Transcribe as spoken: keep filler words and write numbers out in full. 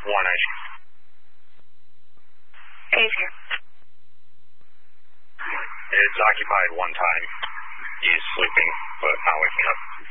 One Ace. Ace here. It's occupied one time. He's sleeping, but not waking up.